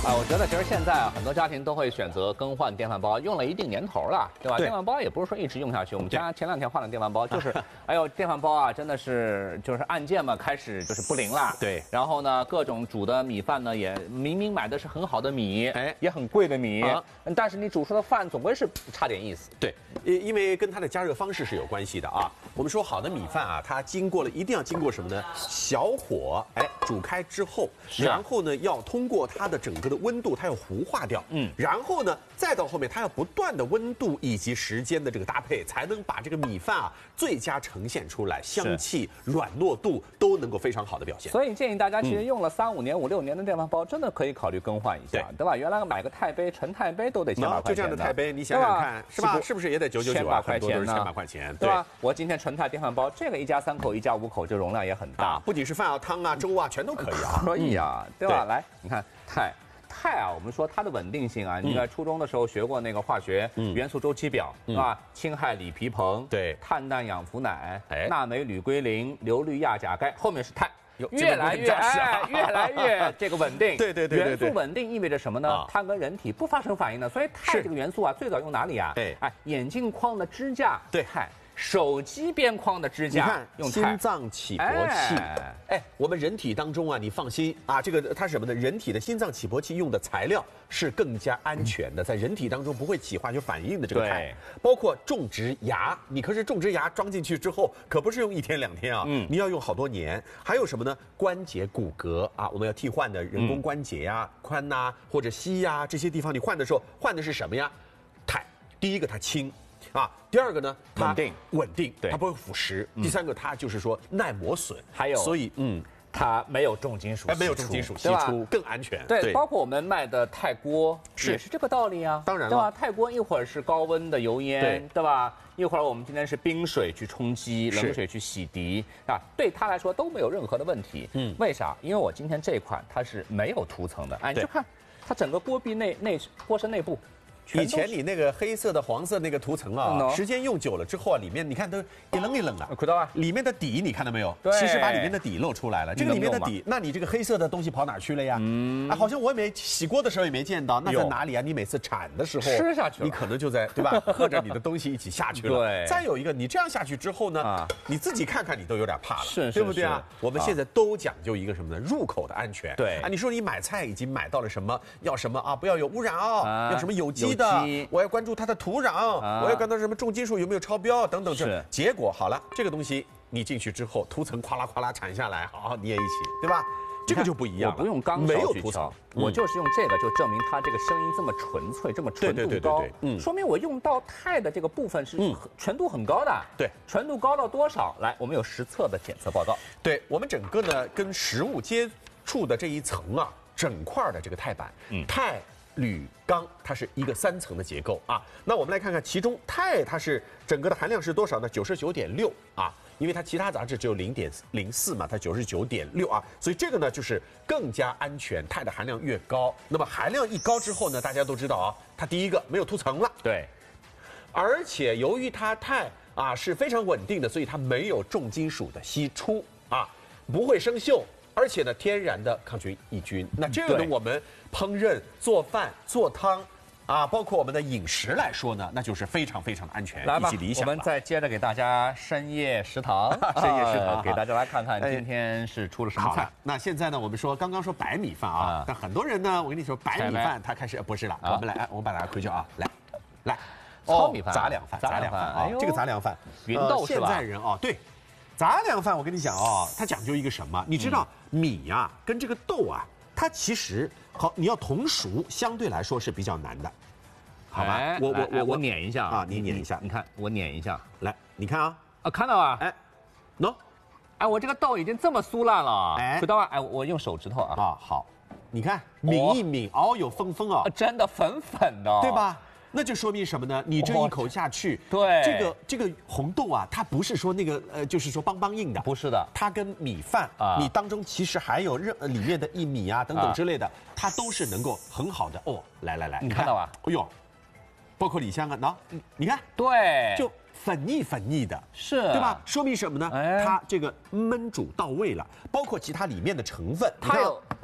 我觉得其实现在啊，很多家庭都会选择更换电饭煲，用了一定年头了，对吧？ 对电饭煲也不是说一直用下去。我们家前2天换了电饭煲，就是，哎呦，电饭煲啊，真的是就是按键嘛，开始就是不灵了。 对。 然后呢，各种煮的米饭呢，也明明买的是很好的米， 哎， 也很贵的米，但是你煮出的饭总归是差点意思。 对，因为跟它的加热方式是有关系的啊。我们说好的米饭啊，它一定要经过什么呢？小火，煮开之后，然后呢，要通过它的整个的温度，它要糊化掉，然后呢，再到后面，它要不断的温度以及时间的这个搭配，才能把这个米饭啊最佳呈现出来，香气、软糯度都能够非常好的表现。 所以建议大家，其实用了3、5年、5、6年的电饭煲，真的可以考虑更换一下，对吧？原来买个钛杯、纯钛杯都得1000-800块钱， 就这样的钛杯，你想想看，是吧？是不是也得999啊？ 1000-800块钱呢 ，1000-800块钱， 对吧？我今天纯钛电饭煲，这个1家3口、1家5口，这容量也很大， 不仅是饭啊、汤啊、粥啊，全都可以啊， 可以啊，对吧？来，你看钛啊，我们说它的稳定性啊，你在初中的时候学过那个化学元素周期表，是吧？氢氦锂铍硼， 对， 碳氮氧氟氖，钠镁铝硅磷，硫氯亚钾钙，后面是钛。越来越这个稳定， 对。 元素稳定意味着什么呢？它跟人体不发生反应的，所以钛这个元素啊，最早用哪里啊？眼镜框的支架， 对， 钛。手机边框的支架， 你看用心脏起搏器，我们人体当中啊，你放心啊，这个它是什么呢？人体的心脏起搏器用的材料是更加安全的，在人体当中不会起化学反应的这个钛，包括种植牙，你可是种植牙装进去之后，可不是用1天2天啊，你要用好多年。还有什么呢？关节骨骼啊，我们要替换的人工关节呀、髋呐或者膝呀这些地方，你换的时候换的是什么呀？钛。第一个它轻。第二个呢，它稳定，它不会腐蚀。第三个，它就是说耐磨损， 还有， 所以它没有重金属， 没有重金属析出，更安全。 对，包括我们卖的钛锅也是这个道理啊。 当然了， 对吧？钛锅一会儿是高温的油烟，对吧？一会儿我们今天是冰水去冲击，冷水去洗涤啊，对它来说都没有任何的问题。为啥？因为我今天这款它是没有涂层的，你就看它整个锅壁锅身内部。 以前你那个黑色的、黄色那个涂层啊，时间用久了之后啊，里面你看都一愣一愣的， 看到啊， 里面的底你看到没有？ 对， 其实把里面的底露出来了。这个里面的底，那你这个黑色的东西跑哪去了呀？好像我也没洗锅的时候也没见到，那在哪里啊？你每次铲的时候吃下去了， 你可能就在对吧？和着你的东西一起下去了。 对。 再有一个，你这样下去之后呢，你自己看看你都有点怕了， 对不对啊？我们现在都讲究一个什么呢？入口的安全。 对啊，你说你买菜已经买到了什么？要什么啊？不要有污染啊，要什么有机的，我要关注它的土壤，我要关注什么重金属有没有超标等等。结果好了，这个东西你进去之后，涂层哗啦哗啦铲下来，好捏一起，对吧？这个就不一样了。 我不用钢勺去敲，我就是用这个，就证明它这个声音这么纯粹，这么纯度高。说明我用到钛的这个部分是纯度很高的。 对， 纯度高到多少？来，我们有实测的检测报告。 对，我们整个呢跟食物接触的这一层啊，整块的这个钛板，钛。铝钢它是一个3层的结构啊，那我们来看看其中钛它是整个的含量是多少呢？99.6啊，因为它其他杂质只有0.04嘛，它99.6啊，所以这个呢就是更加安全，钛的含量越高，那么含量一高之后呢，大家都知道啊，它第一个没有涂层了， 对， 而且由于它钛啊是非常稳定的，所以它没有重金属的析出啊，不会生锈。而且呢，天然的抗菌抑菌。那这个呢，我们烹饪、做饭、做汤，啊，包括我们的饮食来说呢，那就是非常非常的安全以及理想。 我们再接着给大家深夜食堂，给大家来看看今天是出了什么菜。 那现在呢，我们说刚刚说白米饭啊，但很多人呢，我跟你说白米饭它开始不是了，我们把它推销啊，来， 糙米饭、 杂粮饭啊，这个杂粮饭， 芸豆是吧？ 现在人啊，对。杂粮饭，我跟你讲哦，它讲究一个什么？你知道米呀跟这个豆啊，它其实好，你要同熟，相对来说是比较难的，好吧？ 我碾一下啊，你碾一下， 你看我碾一下， 来，你看啊， 看到啊， 喏， 我这个豆已经这么酥烂了，回到我用手指头啊， 好，你看抿一抿，有风啊， 真的粉粉的， 对吧？那就说明什么呢？你这一口下去， 对这个红豆啊，它不是说那个就是说邦邦硬的， 不是的， 它跟米饭啊，你当中其实还有里面的薏米啊等等之类的，它都是能够很好的哦。来， 你看到吧？ 哎呦，包括李香啊，你看， 对， 就粉腻的， 是对吧？说明什么呢？它这个焖煮到位了，包括其他里面的成分， 它有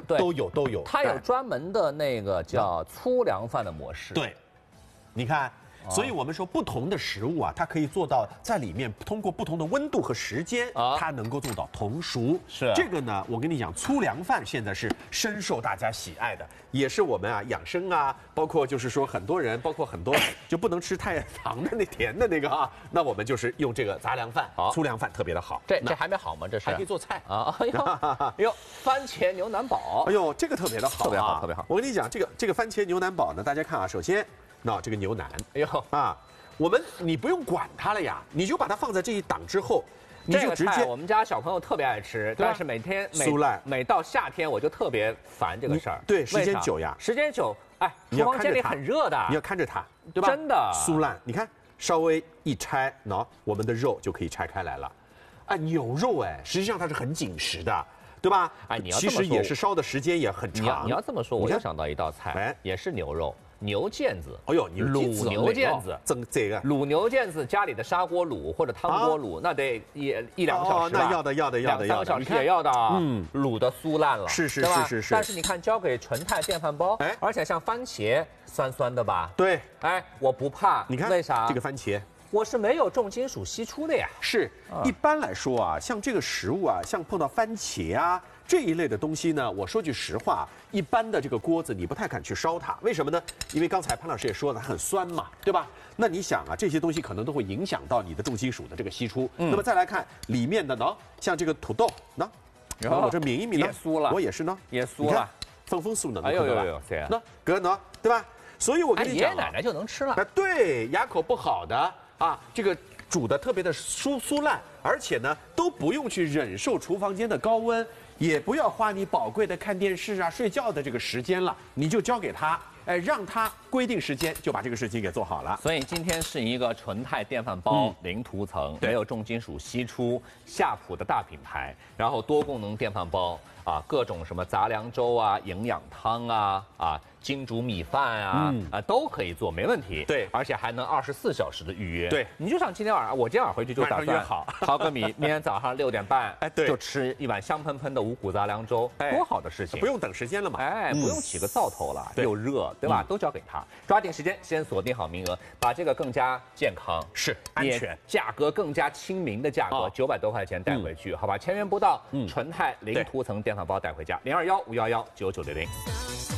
对， 都有。 它有专门的那个叫粗粮饭的模式。 对，你看。所以我们说，不同的食物啊，它可以做到在里面通过不同的温度和时间，它能够做到同熟。 是这个呢，我跟你讲，粗粮饭现在是深受大家喜爱的，也是我们啊养生啊，包括就是说很多人，包括很多就不能吃太糖的那甜的那个啊，那我们就是用这个杂粮饭、粗粮饭特别的好。 这还没好吗？这是还可以做菜啊！哎呦，番茄牛腩煲， 哎呦，这个特别的好， 特别好，特别好。 我跟你讲，这个番茄牛腩煲呢，大家看啊，首先。那这个牛腩， 哎呦啊，你不用管它了呀，你就把它放在这一档之后，你就直接。 我们家小朋友特别爱吃，但是每到夏天我就特别烦这个事儿。 对，时间久呀， 时间久，哎，厨房间里很热的， 你要看着它， 对吧？真的酥烂，你看稍微一拆，我们的肉就可以拆开来了。哎，牛肉实际上它是很紧实的。对吧？ 哎，你要其实也是烧的时间也很长。 你要这么说，我又想到一道菜，也是牛肉。牛腱子， 哎呦， 卤牛腱子， 这个卤牛腱子，家里的砂锅卤或者汤锅卤，那得1-2个小时吧？ 那要的 ，2-3个小时也要的，卤的酥烂了， 是。 但是你看，交给纯泰电饭煲，而且像番茄酸酸的吧？ 对， 哎，我不怕， 你看为啥？ 这个番茄。 我是没有重金属析出的呀。 是，一般来说啊，像这个食物啊，像碰到番茄啊这一类的东西呢，我说句实话，一般的这个锅子你不太敢去烧它，为什么呢？因为刚才潘老师也说了，它很酸嘛，对吧？那你想啊，这些东西可能都会影响到你的重金属的这个析出。那么再来看里面的呢，像这个土豆，然后我这抿一抿呢， 也酥了， 我也是呢， 也酥了， 丰酥呢， 哎呦， 那哥呢，对吧？所以我跟你讲， 爷爷奶奶就能吃了。 对，牙口不好的啊，这个。煮的特别的酥烂，而且呢都不用去忍受厨房间的高温，也不要花你宝贵的看电视啊、睡觉的这个时间了，你就交给他，让他规定时间就把这个事情给做好了。 所以今天是一个纯泰电饭煲，零涂层，没有重金属析出，夏普的大品牌，然后多功能电饭煲啊，各种什么杂粮粥啊、营养汤啊。精煮米饭啊，都可以做，没问题。 对， 而且还能24小时的预约。 对， 你就像今天晚上，我今天晚上回去就打算淘个米，明天早上6点半，就吃一碗香喷喷的五谷杂粮粥，多好的事情！ 不用等时间了嘛， 不用起个灶头了，又热，对吧？都交给他，抓紧时间，先锁定好名额，把这个更加健康、 是安全、 价格更加亲民的价格，900多块钱带回去，好吧？1000元不到，纯泰零涂层电饭煲带回家，0215119960。